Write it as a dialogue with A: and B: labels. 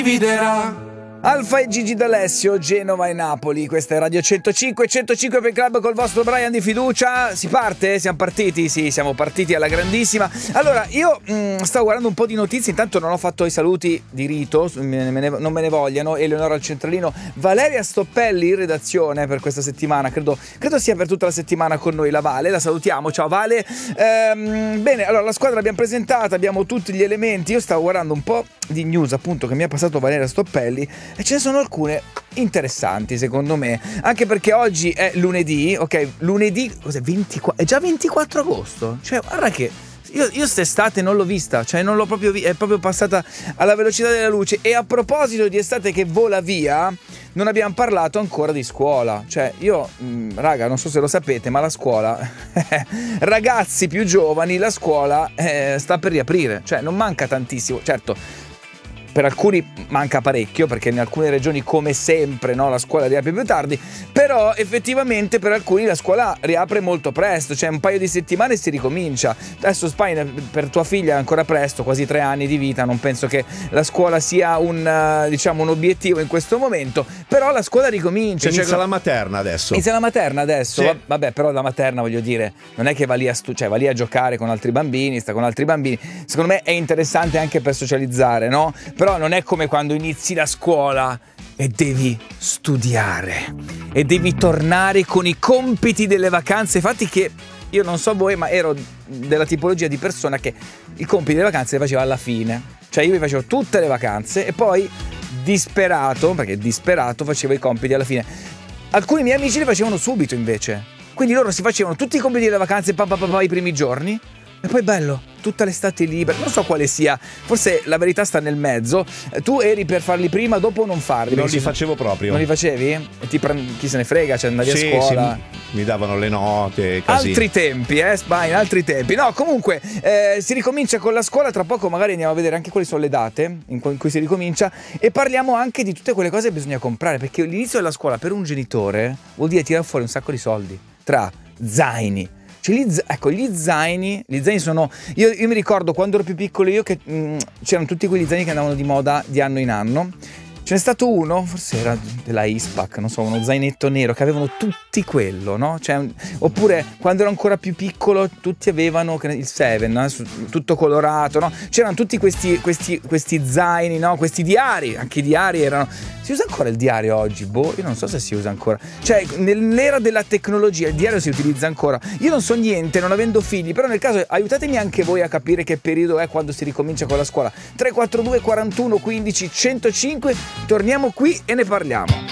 A: Alfa e Gigi D'Alessio, Genova e Napoli. Questa è Radio 105 per Club col vostro Brian di fiducia. Si parte? Siamo partiti? Sì, siamo partiti alla grandissima. Allora, io stavo guardando un po' di notizie. Intanto non ho fatto i saluti di rito, non me ne vogliano. Eleonora al centralino, Valeria Stoppelli in redazione per questa settimana. Credo sia per tutta la settimana con noi la Vale. La salutiamo, ciao Vale. Bene, allora la squadra l'abbiamo presentata, abbiamo tutti gli elementi. Io stavo guardando un po' di news appunto che mi ha passato Valeria Stoppelli e ce ne sono alcune interessanti secondo me, anche perché oggi è lunedì, ok? Lunedì, cos'è? 24, è già 24 agosto, cioè guarda che io quest'estate non l'ho vista, cioè non l'ho proprio è proprio passata alla velocità della luce. E a proposito di estate che vola via, non abbiamo parlato ancora di scuola. Cioè io, raga, non so se lo sapete, ma la scuola ragazzi più giovani, la scuola sta per riaprire, cioè non manca tantissimo, certo. Per alcuni manca parecchio, perché in alcune regioni, come sempre, no, la scuola riapre più tardi, però effettivamente per alcuni la scuola riapre molto presto, cioè un paio di settimane si ricomincia. Adesso Spagna, per tua figlia è ancora presto, quasi 3 anni di vita, non penso che la scuola sia un obiettivo in questo momento, però la scuola ricomincia.
B: Inizia la materna adesso.
A: Inizia la materna adesso?
B: Sì.
A: Vabbè, però la materna, voglio dire, non è che va lì va lì a giocare con altri bambini, sta con altri bambini. Secondo me è interessante anche per socializzare, no? Però non è come quando inizi la scuola e devi studiare e devi tornare con i compiti delle vacanze. Infatti che io non so voi, ma ero della tipologia di persona che i compiti delle vacanze li faceva alla fine. Cioè io mi facevo tutte le vacanze e poi disperato facevo i compiti alla fine. Alcuni miei amici li facevano subito invece. Quindi loro si facevano tutti i compiti delle vacanze i primi giorni. E poi bello, tutta l'estate libera. Non so quale sia, forse la verità sta nel mezzo. Tu eri per farli prima, dopo non farli?
B: Non li facevo proprio.
A: Non li facevi? E chi se ne frega, cioè andavi a scuola.
B: Sì, mi davano le note, casino.
A: Altri tempi, Spine, altri tempi. No, comunque si ricomincia con la scuola. Tra poco magari andiamo a vedere anche quali sono le date in cui si ricomincia. E parliamo anche di tutte quelle cose che bisogna comprare, perché l'inizio della scuola per un genitore vuol dire tirare fuori un sacco di soldi. Tra zaini. Cioè, gli zaini sono. Io mi ricordo quando ero più piccolo io che c'erano tutti quegli zaini che andavano di moda di anno in anno. Ce n'è stato uno, forse era della Ispac, non so, uno zainetto nero che avevano tutti quello, no? Cioè, oppure quando ero ancora più piccolo tutti avevano il Seven, no? Tutto colorato, no? C'erano tutti questi zaini, no? Questi diari, anche i diari erano. Si usa ancora il diario oggi? Boh, io non so se si usa ancora. Cioè, nell'era della tecnologia il diario si utilizza ancora. Io non so niente, non avendo figli, però nel caso aiutatemi anche voi a capire che periodo è quando si ricomincia con la scuola. 342 41 15 105, torniamo qui e ne parliamo.